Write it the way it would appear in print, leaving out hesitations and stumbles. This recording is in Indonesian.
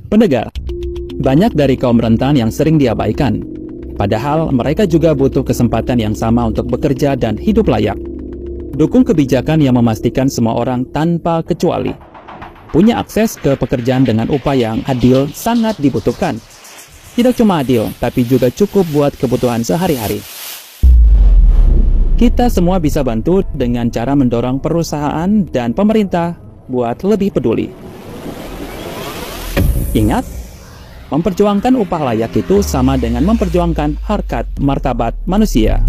Pendengar, banyak dari kaum rentan yang sering diabaikan. Padahal mereka juga butuh kesempatan yang sama untuk bekerja dan hidup layak. Dukung kebijakan yang memastikan semua orang tanpa kecuali punya akses ke pekerjaan dengan upah yang adil sangat dibutuhkan. Tidak cuma adil, tapi juga cukup buat kebutuhan sehari-hari. Kita semua bisa bantu dengan cara mendorong perusahaan dan pemerintah buat lebih peduli. Ingat, memperjuangkan upah layak itu sama dengan memperjuangkan harkat martabat manusia.